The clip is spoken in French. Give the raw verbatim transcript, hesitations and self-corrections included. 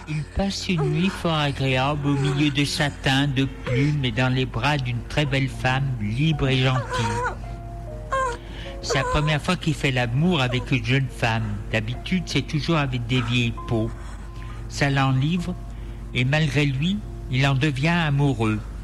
Il passe une nuit fort agréable au milieu de satin, de plumes et dans les bras d'une très belle femme libre et gentille. C'est la première fois qu'il fait l'amour avec une jeune femme. D'habitude, c'est toujours avec des vieilles peaux. Ça l'enivre et malgré lui, il en devient amoureux.